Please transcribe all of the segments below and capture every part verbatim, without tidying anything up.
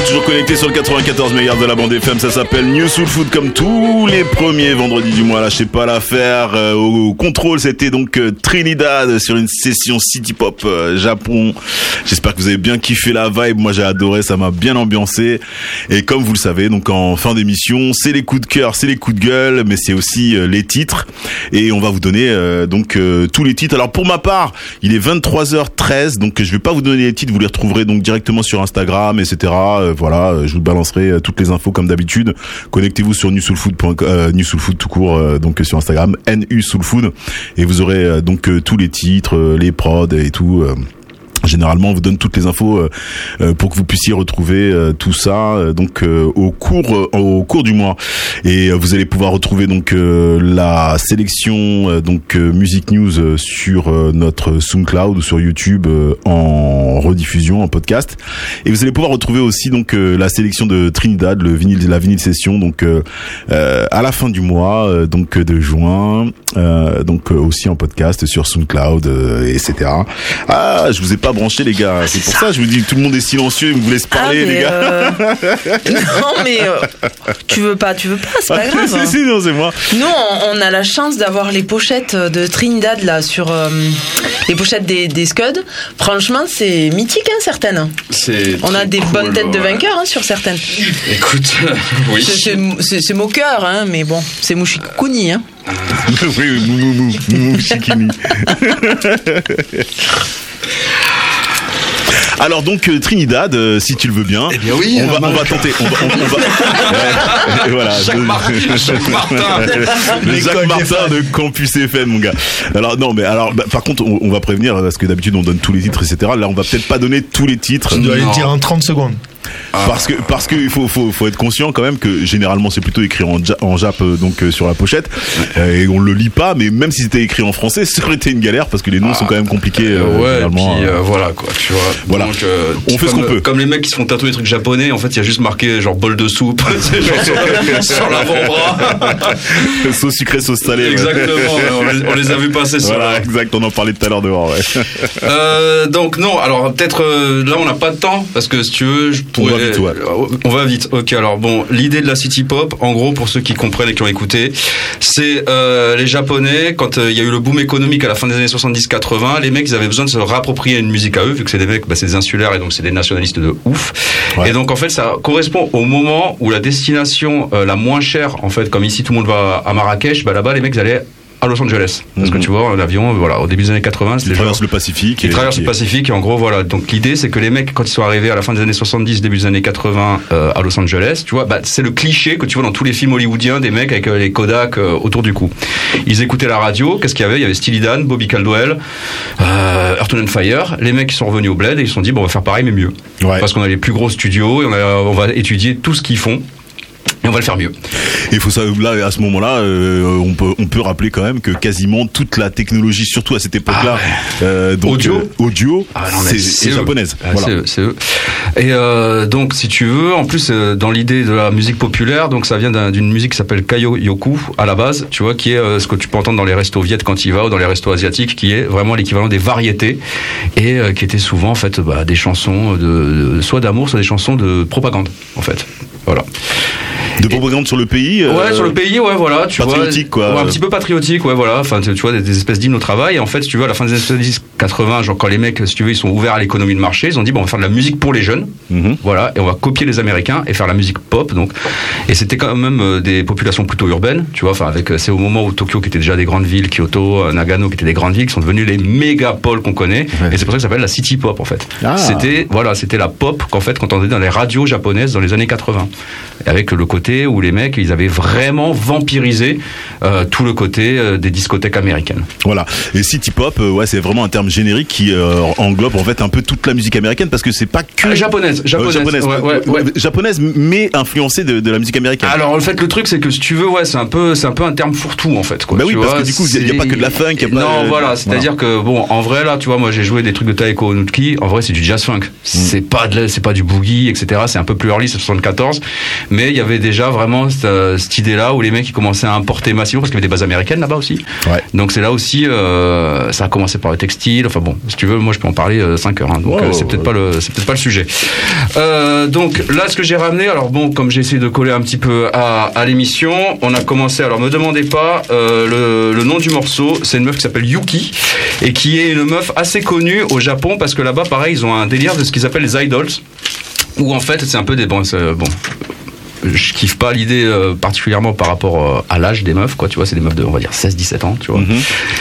toujours connecté sur le quatre-vingt-quatorze mégahertz de la bande F M, ça s'appelle New Soul Food comme tous les premiers vendredis du mois, lâchez pas l'affaire. Euh, au, au contrôle, c'était donc euh, Trinidad sur une session City Pop euh, Japon. J'espère que vous avez bien kiffé la vibe, moi j'ai adoré, ça m'a bien ambiancé. Et comme vous le savez, donc en fin d'émission, c'est les coups de cœur, c'est les coups de gueule, mais c'est aussi euh, les titres. Et on va vous donner euh, donc euh, tous les titres. Alors pour ma part, il est vingt-trois heures treize, donc je vais pas vous donner les titres, vous les retrouverez donc directement sur Instagram, et cetera. Euh, voilà, je vous balancerai euh, toutes les infos comme d'habitude. Connectez-vous sur newsoulfood point com, euh, newsoulfood tout court, euh, donc sur Instagram, N U Soulfood, et vous aurez euh, donc euh, tous les titres, euh, les prods et tout. Euh, Généralement, on vous donne toutes les infos euh, euh, pour que vous puissiez retrouver euh, tout ça euh, donc euh, au cours euh, au cours du mois. Et euh, vous allez pouvoir retrouver donc euh, la sélection euh, donc euh, Music News euh, sur euh, notre SoundCloud ou sur YouTube euh, en rediffusion, en podcast. Et vous allez pouvoir retrouver aussi donc euh, la sélection de Trinidad, le vinyle, la vinyle session donc euh, euh, à la fin du mois euh, donc de juin, euh, donc euh, aussi en podcast sur SoundCloud, euh, et cetera. Ah, je vous ai pas branché les gars, c'est pour ça je vous dis tout le monde est silencieux, il me vous laisse parler. Ah, les gars. Euh... non mais euh, tu veux pas, tu veux pas, c'est pas ah, grave. Si, si, non, c'est moi. Nous on, on a la chance d'avoir les pochettes de Trinidad là sur euh, les pochettes des, des Scuds. Franchement c'est mythique hein, certaines. C'est on a des cool, bonnes têtes ouais. de vainqueurs hein, sur certaines. Écoute, oui. C'est, c'est, c'est, c'est moqueur hein, mais bon, c'est Mouchikouni hein. Oui, oui, mou mou mou mou Mouchikini. Alors donc euh, Trinidad, euh, si tu le veux bien, eh bien oui, on va, on va tenter. On va, on, on va... ouais, voilà. Jacques, Mar- Jacques Martin, le Jacques Martin de Campus F M, mon gars. Alors non, mais alors bah, par contre, on, on va prévenir parce que d'habitude on donne tous les titres, et cetera. Là, on va peut-être pas donner tous les titres. Tu dois les dire en trente secondes. Ah. Parce que parce que il faut faut faut être conscient quand même que généralement c'est plutôt écrit en ja, en jap donc euh, sur la pochette euh, et on le lit pas, mais même si c'était écrit en français ça aurait été une galère parce que les noms ah. sont quand même compliqués. Euh, ouais. Et puis euh, euh, voilà quoi, tu vois. Voilà. Donc, euh, on fait ce qu'on peut. Comme les mecs qui se font tatouer des trucs japonais, en fait il y a juste marqué genre bol de soupe genre sur, sur l'avant-bras. Sauce sucrée, sauce salée. Exactement. Ouais. On, les, on les a vu passer sur. Voilà, exact. On en parlait tout à l'heure dehors. Ouais. Euh, donc non, alors peut-être euh, là on n'a pas de temps parce que si tu veux, je pourrais. On va vite, ouais. On va vite. Ok, alors bon, l'idée de la City Pop, en gros, pour ceux qui comprennent et qui ont écouté, c'est euh, les Japonais, quand il euh, y a eu le boom économique à la fin des années soixante-dix quatre-vingts, les mecs, ils avaient besoin de se réapproprier une musique à eux, vu que c'est des mecs, bah, c'est des insulaires et donc c'est des nationalistes de ouf. Ouais. Et donc en fait, ça correspond au moment où la destination euh, la moins chère, en fait, comme ici tout le monde va à Marrakech, bah là-bas, les mecs, ils allaient à Los Angeles, parce mm-hmm. que tu vois l'avion, voilà, au début des années quatre-vingts, ils traversent le Pacifique. Ils traversent le Pacifique et en gros voilà. Donc l'idée c'est que les mecs quand ils sont arrivés à la fin des années soixante-dix, début des années quatre-vingts euh, à Los Angeles, tu vois, bah c'est le cliché que tu vois dans tous les films hollywoodiens des mecs avec euh, les Kodak euh, autour du cou. Ils écoutaient la radio, qu'est-ce qu'il y avait ? Il y avait Steely Dan, Bobby Caldwell, euh, Earth, Wind and Fire. Les mecs ils sont revenus au bled et ils se sont dit bon on va faire pareil mais mieux, ouais. Parce qu'on a les plus gros studios et on, a, on va étudier tout ce qu'ils font. Et on va le faire mieux. Et il faut ça, là, à ce moment-là, euh, on peut, on peut rappeler quand même que quasiment toute la technologie, surtout à cette époque-là, ah ouais. euh, donc, audio, euh, audio, ah non, c'est, c'est, c'est japonaise. Ah, voilà. c'est, c'est eux. Et euh, donc, si tu veux, en plus, euh, dans l'idée de la musique populaire, donc ça vient d'un, d'une musique qui s'appelle Kayo-yoku à la base, tu vois, qui est euh, ce que tu peux entendre dans les restos viet quand il va ou dans les restos asiatiques, qui est vraiment l'équivalent des variétés et euh, qui était souvent en fait bah, des chansons de, de soit d'amour, soit des chansons de propagande, en fait. Voilà. De propagande sur le pays. Euh, ouais, sur le pays, ouais, voilà. Tu patriotique, vois, quoi. Ouais, un petit peu patriotique, ouais, voilà. Enfin, tu, tu vois, des, des espèces d'hymnes au travail. Et en fait, si tu veux, à la fin des années soixante-dix quatre-vingts, genre quand les mecs, si tu veux, ils sont ouverts à l'économie de marché, ils ont dit, bon, on va faire de la musique pour les jeunes. Mm-hmm. Voilà. Et on va copier les Américains et faire la musique pop, donc. Et c'était quand même euh, des populations plutôt urbaines, tu vois. Enfin, avec, c'est au moment où Tokyo, qui était déjà des grandes villes, Kyoto, euh, Nagano, qui étaient des grandes villes, qui sont devenues les mégapoles qu'on connaît. Ouais. Et c'est pour ça que ça s'appelle la City Pop, en fait. Ah. C'était, voilà, c'était la pop qu'en fait, qu'on entendait dans les radios japonaises dans les années quatre-vingts. Et avec le côté où les mecs, ils avaient vraiment vampirisé euh, tout le côté euh, des discothèques américaines. Voilà. Et City Pop, euh, ouais, c'est vraiment un terme générique qui euh, englobe en fait un peu toute la musique américaine parce que c'est pas que euh, japonaise, japonaise, euh, japonaise, ouais, ouais, ouais. japonaise, mais influencée de, de la musique américaine. Alors en fait, le truc c'est que si tu veux, ouais, c'est un peu, c'est un peu un terme fourre-tout en fait. Quoi, bah oui, tu parce vois, que du coup, il n'y a, a pas que de la funk. Y a non, pas, euh, voilà, c'est-à-dire voilà. que bon, en vrai là, tu vois, moi j'ai joué des trucs de Taeko Onutsuki. En vrai, c'est du jazz funk. Mm. C'est pas de, c'est pas du boogie, et cetera. C'est un peu plus early, c'est soixante-quatorze, mais il y avait déjà vraiment cette, cette idée-là où les mecs ils commençaient à importer massivement parce qu'il y avait des bases américaines là-bas aussi. Ouais. Donc c'est là aussi, euh, ça a commencé par le textile, style. Enfin bon, si tu veux, moi je peux en parler cinq heures. Hein, donc wow, euh, c'est peut-être ouais. pas le, c'est peut-être pas le sujet. Euh, donc là, ce que j'ai ramené, alors bon, comme j'ai essayé de coller un petit peu à, à l'émission, on a commencé. Alors me demandez pas euh, le, le nom du morceau. C'est une meuf qui s'appelle Yuki et qui est une meuf assez connue au Japon parce que là-bas, pareil, ils ont un délire de ce qu'ils appellent les idols, où en fait c'est un peu des bon, bon je kiffe pas l'idée euh, particulièrement par rapport euh, à l'âge des meufs, quoi, tu vois, c'est des meufs de, on va dire, seize dix-sept ans, tu vois. Mm-hmm.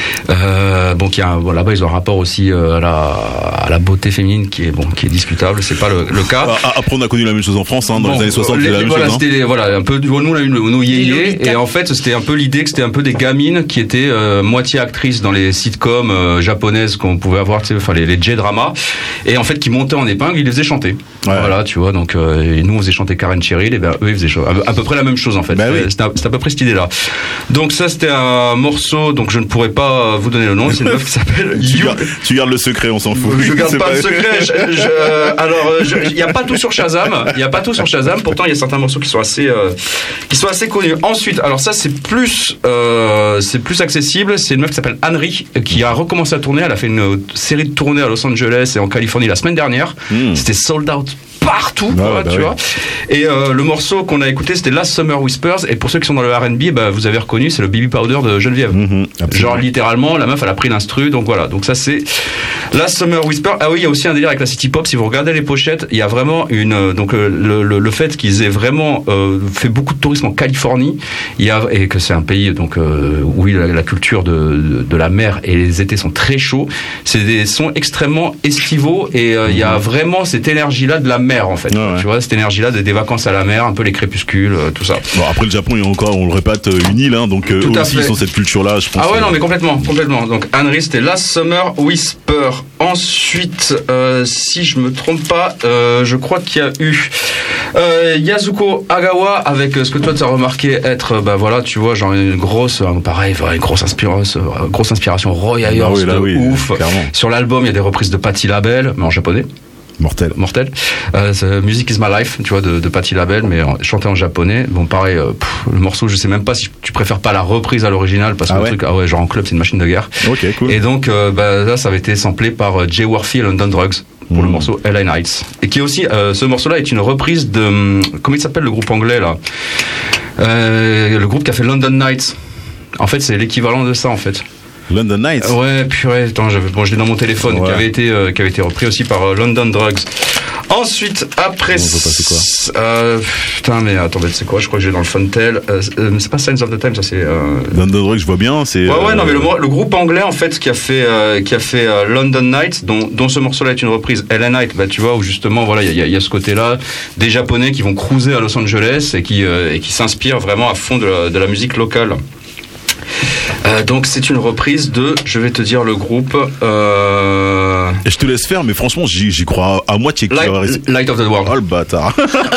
Euh, bon, qui a un, bon, là-bas, ils ont un rapport aussi euh, à, la, à la beauté féminine qui est, bon, qui est discutable, c'est pas le, le cas. Après, on a connu la même chose en France, hein, dans bon, les années soixante, les, la même voilà, chose. C'était, hein. Voilà, un peu, nous, on a eu nos yéyés, et en fait, c'était un peu l'idée que c'était un peu des gamines qui étaient euh, moitié actrices dans les sitcoms euh, japonaises qu'on pouvait avoir, tu sais, enfin, les, les J-dramas, et en fait, qui montaient en épingle, ils les faisaient chanter. Ouais. Voilà, tu vois, donc, euh, et nous, on faisait chanter Karen Cheryl, et ben, eux, ils faisaient chanter. À peu près la même chose en fait. Bah oui. C'était, à, c'était à peu près cette idée-là. Donc ça c'était un morceau, donc je ne pourrais pas vous donner le nom. C'est une meuf qui s'appelle. tu, gardes, tu gardes le secret, on s'en fout. Je garde pas, pas le secret. Je, je, alors il n'y a pas tout sur Shazam. Il y a pas tout sur Shazam. Pourtant il y a certains morceaux qui sont assez, euh, qui sont assez connus. Ensuite, alors ça c'est plus, euh, c'est plus accessible. C'est une meuf qui s'appelle Anri qui a recommencé à tourner. Elle a fait une série de tournées à Los Angeles et en Californie la semaine dernière. Mm. C'était sold out partout, ah, quoi, bah tu oui. vois. Et euh, le morceau qu'on a écouté, c'était Last Summer Whispers. Et pour ceux qui sont dans le R and B, bah, vous avez reconnu, c'est le Baby Powder de Geneviève. Mm-hmm, genre littéralement, la meuf, elle a pris l'instru. Donc voilà. Donc ça c'est Last Summer Whispers. Ah oui, il y a aussi un délire avec la city pop. Si vous regardez les pochettes, il y a vraiment une. Donc le, le, le fait qu'ils aient vraiment euh, fait beaucoup de tourisme en Californie, il y a et que c'est un pays donc euh, où la, la culture de, de, de la mer et les étés sont très chauds. C'est des sons extrêmement estivaux et euh, il mm-hmm. y a vraiment cette énergie là de la mer. En fait, ouais, ouais. tu vois, cette énergie-là des, des vacances à la mer, un peu les crépuscules, euh, tout ça. Bon, après le Japon, il y a encore, on le répète, une île, hein, donc euh, eux aussi ils ont cette culture-là, je pense. Ah ouais, non, mais complètement, complètement. Donc Anri, c'était Last Summer Whisper. Ensuite, euh, si je me trompe pas, euh, je crois qu'il y a eu euh, Yasuko Agawa avec ce que toi tu as remarqué être, bah voilà, tu vois, genre une grosse, euh, pareil, une grosse inspiration, euh, grosse inspiration Roy Ayers, ah oui, là, de oui, ouf. Clairement. Sur l'album, il y a des reprises de Patti LaBelle, mais en japonais. Mortel. Mortel. Euh, Music is my life, tu vois, de, de Patti LaBelle, mais chanté en japonais. Bon, pareil, euh, pff, le morceau, je sais même pas si tu préfères pas la reprise à l'original, parce que ah le ouais. truc, ah ouais, genre en club, c'est une machine de guerre. Ok, cool. Et donc, euh, bah, là, ça avait été samplé par euh, Jay Worthy et London Drugs pour mmh. le morceau L A Nights. Et qui est aussi, euh, ce morceau-là est une reprise de, comment il s'appelle le groupe anglais, là? Euh, le groupe qui a fait London Nights. En fait, c'est l'équivalent de ça, en fait. London Nights. Ouais, purée, attends, j'avais, bon, je l'ai dans mon téléphone, ouais. qui avait été, euh, qui avait été repris aussi par euh, London Drugs. Ensuite, après, c'est quoi euh, putain, mais attends, c'est quoi? Je crois que j'ai dans le Funtel. Euh, euh, c'est pas Signs of the Time, ça c'est. Euh... London Drugs, je vois bien. C'est. Ouais, ouais, euh... non, mais le, le groupe anglais en fait qui a fait, euh, qui a fait euh, London Nights, dont, dont ce morceau-là est une reprise. L A Night, bah tu vois, où justement, voilà, il y, y, y a ce côté-là des Japonais qui vont cruiser à Los Angeles et qui, euh, et qui s'inspirent vraiment à fond de la, de la musique locale. Euh, donc c'est une reprise de, je vais te dire le groupe. Euh... Et je te laisse faire, mais franchement j'y, j'y crois à moitié. Light, Light of the World. Oh le bâtard.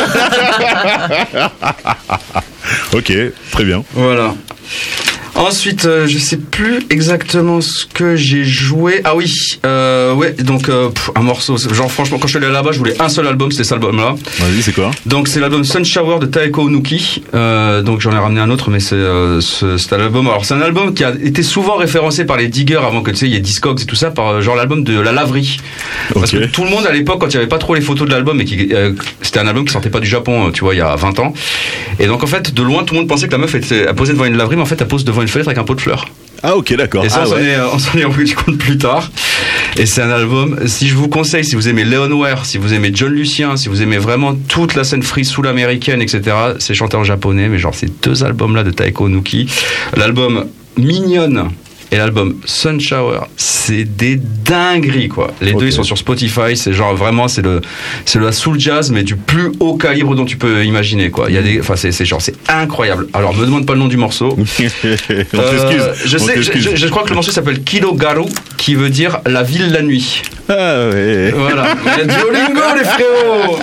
Ok, très bien. Voilà. Ensuite, euh, je sais plus exactement ce que j'ai joué. Ah oui, euh, ouais, donc euh, pff, un morceau. Genre franchement, quand je suis allé là-bas, je voulais un seul album, c'était cet album-là. Vas-y, c'est quoi? Donc c'est l'album Sun Shower de Taeko Onuki. Euh, donc j'en ai ramené un autre, mais c'est euh, ce, cet album. Alors c'est un album qui a été souvent référencé par les diggers avant que tu sais il y ait Discogs et tout ça, par genre l'album de La Laverie. Okay. Parce que tout le monde à l'époque, quand il y avait pas trop les photos de l'album et qui euh, c'était un album qui sortait pas du Japon, tu vois, il y a vingt ans. Et donc en fait, de loin, tout le monde pensait que la meuf était elle posait devant une laverie, mais en fait elle pose devant une fenêtre avec un pot de fleurs. Ah ok, d'accord. Et ça, ah, on, ouais. s'en est, on s'en est rendu compte plus tard. Et c'est un album, si je vous conseille, si vous aimez Leon Ware, si vous aimez John Lucien, si vous aimez vraiment toute la scène free soul américaine, et cetera, c'est chanté en japonais, mais genre ces deux albums-là de Taeko Onuki, l'album Mignonne et l'album Sun Shower, c'est des dingueries, quoi. Les okay. deux, ils sont sur Spotify, c'est genre vraiment, c'est le, c'est la soul jazz, mais du plus haut calibre dont tu peux imaginer, quoi. Il y a des, enfin, c'est, c'est genre, c'est incroyable. Alors, me demande pas le nom du morceau. On euh, je sais, je, je, je crois que le morceau s'appelle Kilogaru, qui veut dire la ville la nuit. Ah ouais. Voilà. Duolingo, les frérots.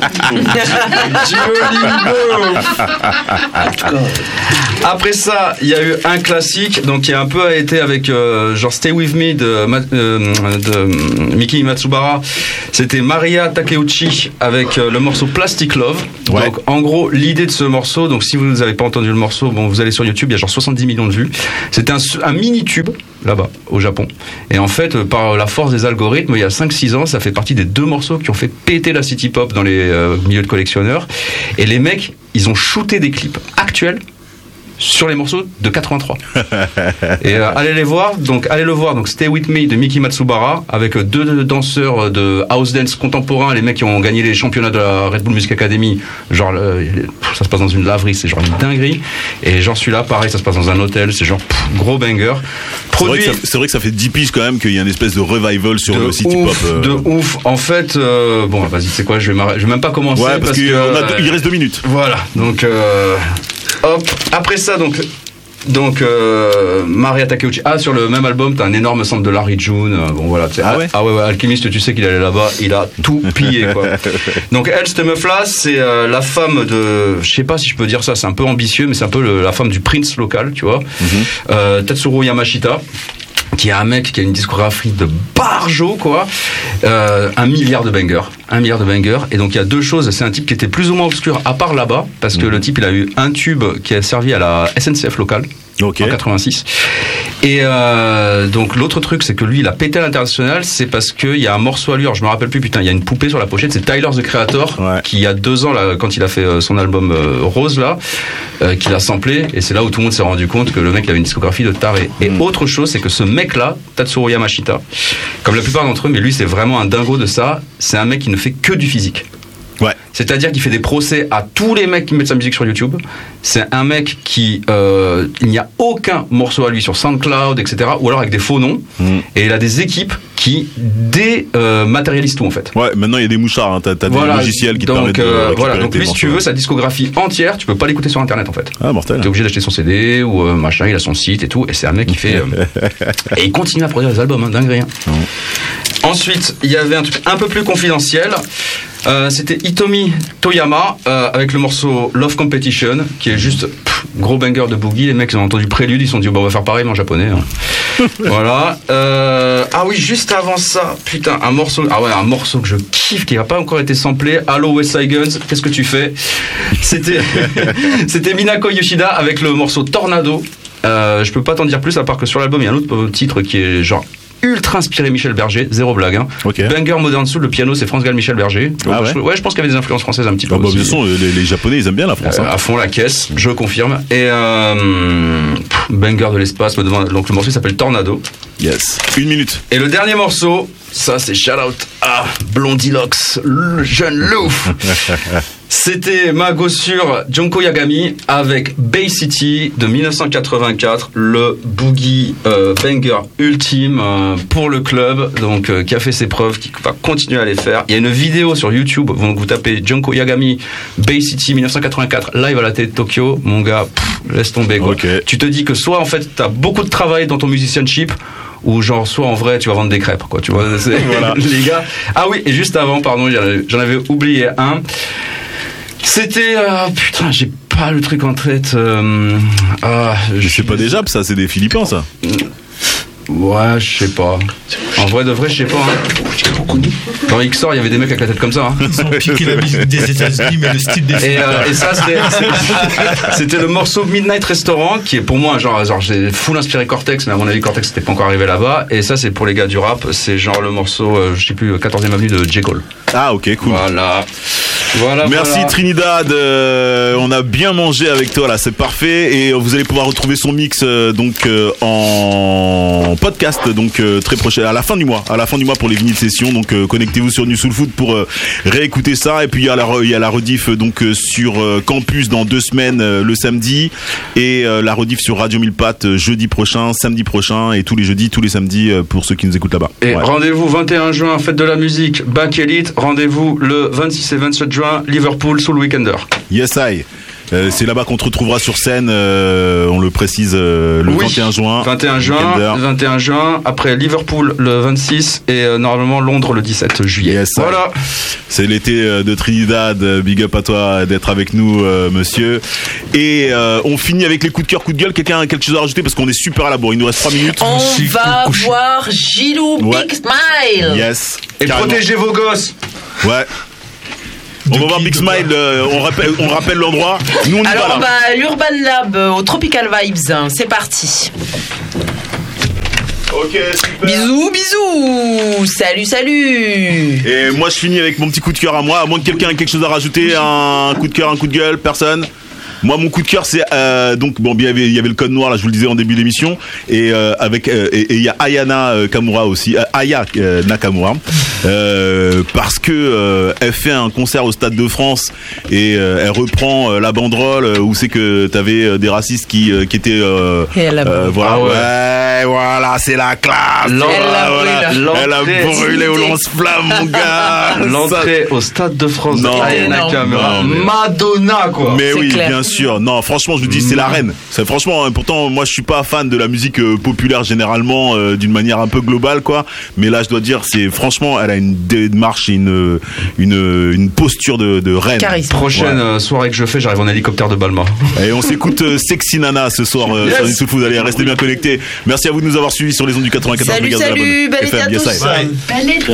Duolingo. Après ça, il y a eu un classique, donc qui a un peu été avec euh, genre Stay With Me de, euh, de Miki Matsubara. C'était Maria Takeuchi avec euh, le morceau Plastic Love. Ouais. Donc en gros, l'idée de ce morceau, donc si vous n'avez pas entendu le morceau, bon, vous allez sur YouTube, il y a genre soixante-dix millions de vues. C'était un, un mini tube. là-bas, au Japon. Et en fait, par la force des algorithmes, il y a cinq six ans, ça fait partie des deux morceaux qui ont fait péter la city pop dans les euh, milieux de collectionneurs. Et les mecs, ils ont shooté des clips actuels sur les morceaux de quatre-vingt-trois. Et euh, allez les voir, donc allez le voir, donc Stay With Me de Miki Matsubara, avec deux, deux danseurs de house dance contemporain, les mecs qui ont gagné les championnats de la Red Bull Music Academy, genre euh, ça se passe dans une laverie, c'est genre une dinguerie. Et genre celui-là, pareil, ça se passe dans un hôtel, c'est genre pff, gros banger. Produit... C'est, vrai ça, c'est vrai que ça fait dix piges quand même qu'il y a une espèce de revival sur de le city ouf, pop. Euh... De ouf. En fait, euh, bon, vas-y, c'est quoi, je vais, je vais même pas commencer. Ouais, parce, parce qu'il euh, reste deux minutes. Voilà, donc euh, hop, après ça, donc. Donc euh, Maria Takeuchi, ah sur le même album t'as un énorme sample de Larry June, euh, bon voilà, ah ouais, ah ouais, ouais, Alchemist, tu sais qu'il allait là-bas, il a tout pillé quoi. Donc elle, cette meuf là, c'est euh, la femme de, je sais pas si je peux dire ça, c'est un peu ambitieux, mais c'est un peu le, la femme du prince local, tu vois, mm-hmm. euh, Tetsuro Yamashita, qui est un mec qui a une discographie de barjo quoi, euh, un milliard de bangers, un milliard de bangers. Et donc il y a deux choses, c'est un type qui était plus ou moins obscur à part là-bas, parce que mmh. le type il a eu un tube qui a servi à la S N C F locale. Okay. En quatre-vingt-six. Et euh, donc l'autre truc, c'est que lui, il a pété à l'international, c'est parce qu'il y a un morceau à lui, alors je me rappelle plus, putain, il y a une poupée sur la pochette, c'est Tyler the Creator, ouais. qui il y a deux ans, là, quand il a fait son album euh, Rose, là, euh, qu'il a samplé, et c'est là où tout le monde s'est rendu compte que le mec il avait une discographie de taré. Et mm. autre chose, c'est que ce mec-là, Tatsuro Yamashita, comme la plupart d'entre eux, mais lui c'est vraiment un dingo de ça, c'est un mec qui ne fait que du physique. Ouais. C'est-à-dire qu'il fait des procès à tous les mecs qui mettent sa musique sur YouTube. C'est un mec qui, euh, il n'y a aucun morceau à lui sur SoundCloud, et cetera. Ou alors avec des faux noms. Mmh. Et il a des équipes qui dématérialisent euh, tout en fait. Ouais, maintenant il y a des mouchards. Hein. T'as, t'as voilà, des logiciels qui donc, te permettent de euh, voilà. Donc lui, si morceaux. tu veux sa discographie entière, tu peux pas l'écouter sur Internet en fait. Ah mortel. T'es obligé d'acheter son C D ou euh, machin. Il a son site et tout. Et c'est un mec qui fait. Euh, et il continue à produire des albums, hein, dingue rien. Mmh. Ensuite, il y avait un truc un peu plus confidentiel. Euh, c'était Hitomi Toyama euh, avec le morceau Love Competition, qui est juste pff, gros banger de boogie. Les mecs ils ont entendu Prélude, ils se sont dit bah, on va faire pareil mais en japonais. Hein. Voilà. Euh, ah oui, juste avant ça, putain, un morceau. Ah ouais, un morceau que je kiffe qui n'a pas encore été samplé. Allo West Side Guns, qu'est-ce que tu fais? C'était c'était Minako Yoshida avec le morceau Tornado. Euh, je peux pas t'en dire plus à part que sur l'album il y a un autre titre qui est genre ultra inspiré Michel Berger, zéro blague. Hein. Okay. Banger Modern Soul, le piano c'est France Gall Michel Berger. Donc, ah ouais, je, ouais, je pense qu'il y avait des influences françaises un petit peu. Ah bah, aussi. De toute façon, les, les Japonais ils aiment bien la France. Euh, hein. À fond la caisse, je confirme. Et euh, pff, Banger de l'espace, donc le morceau s'appelle Tornado. Yes. Une minute. Et le dernier morceau, ça c'est shout out à Blondie Locks, le jeune Louf. C'était ma gossure Junko Yagami avec Bay City de dix-neuf cent quatre-vingt-quatre, le boogie euh, banger ultime euh, pour le club, donc euh, qui a fait ses preuves, qui va continuer à les faire. Il y a une vidéo sur YouTube, donc vous tapez Junko Yagami Bay City dix-neuf cent quatre-vingt-quatre live à la télé de Tokyo, mon gars, pff, laisse tomber quoi. Okay. Tu te dis que soit en fait t'as beaucoup de travail dans ton musicianship, ou genre soit en vrai tu vas vendre des crêpes quoi, tu vois. C'est, voilà. Les gars. Ah oui, et juste avant, pardon, j'en avais, j'en avais oublié un. C'était euh, putain, j'ai pas le truc en tête. Euh, ah, je sais pas déjà, ça c'est des Philippins ça. Ouais, je sais pas. En vrai de vrai, je sais pas. Hein. Dans X O R, il y avait des mecs avec la tête comme ça. Hein. Ils ont piqué la musique des États-Unis, mais le style des. Et, euh, et ça, c'était, c'était le morceau Midnight Restaurant, qui est pour moi genre, genre j'ai full inspiré Cortex, mais à mon avis Cortex c'était pas encore arrivé là-bas. Et ça, c'est pour les gars du rap, c'est genre le morceau, euh, je sais plus, quatorzième avenue de J. Cole. Ah ok, cool. Voilà. Voilà, merci voilà. Trinidad, euh, on a bien mangé avec toi là, c'est parfait et vous allez pouvoir retrouver son mix euh, donc euh, en podcast donc euh, très prochain à la fin du mois, à la fin du mois pour les vinyles sessions, donc euh, connectez-vous sur New Soul Food pour euh, réécouter ça et puis il y a la il y a la rediff donc euh, sur euh, Campus dans deux semaines euh, le samedi et euh, la rediff sur Radio Mille Pattes euh, jeudi prochain, samedi prochain et tous les jeudis, tous les samedis euh, pour ceux qui nous écoutent là-bas. Et ouais. Rendez-vous vingt et un juin, fête de la musique, Back Elite, rendez-vous le vingt-six et vingt-sept juin, Liverpool sous le Weekender. Yes I. Euh, c'est là-bas qu'on te retrouvera sur scène, euh, on le précise, euh, le oui, vingt et un juin. vingt et un juin, vingt et un juin, après Liverpool le vingt-six et euh, normalement Londres le dix-sept juillet. Yes, voilà. C'est l'été de Trinidad, big up à toi d'être avec nous, euh, monsieur. Et euh, on finit avec les coups de cœur, coups de gueule. Quelqu'un a quelque chose à rajouter parce qu'on est super à la bourre, il nous reste trois minutes. On va voir Gilou, ouais. Big Smile. Yes. Et carrément. Protégez vos gosses. Ouais. On va voir Big Smile, euh, on, rappelle, on rappelle l'endroit. Nous on y Alors va là. Bah, l'Urban Lab euh, au Tropical Vibes, c'est parti. Ok, super. Bisous, bisous. Salut, salut. Et moi, je finis avec mon petit coup de cœur à moi. À moins que quelqu'un ait quelque chose à rajouter, un coup de cœur, un coup de gueule, personne. Moi, mon coup de cœur, c'est euh, donc bon, il y avait il y avait le code noir là, je vous le disais en début d'émission, et euh, avec euh, et il y a Ayana euh, Kamura aussi, euh, Aya euh, Nakamura, euh, parce que euh, elle fait un concert au Stade de France et euh, elle reprend euh, la banderole euh, où c'est que t'avais euh, des racistes qui euh, qui étaient euh, Et elle a euh, voilà, Ah ouais. ouais, voilà, c'est la classe. Elle l'a Voilà, brûlé. elle a brûlé au lance-flamme, mon gars. L'entrée au Stade de France Non. d'Ayana Énorme. Kamura. Non, mais- Madonna, quoi. Mais C'est oui, clair. bien sûr. Non, franchement, je vous dis, c'est la reine. C'est franchement, hein, pourtant, moi, je suis pas fan de la musique euh, populaire généralement, euh, d'une manière un peu globale, quoi. Mais là, je dois dire, c'est franchement, elle a une démarche et une une une posture de, de reine. Charisme. Prochaine Ouais. euh, soirée que je fais, j'arrive en hélicoptère de Balma. Et on s'écoute euh, Sexy Nana ce soir euh, Yes. sur Soul Food. Allez, restez bien connectés. Merci à vous de nous avoir suivis sur les ondes du quatre-vingt-quatorze Salut, mégahertz de la salut. bonne Belle F M. été à Yes, tous. I. Belle été.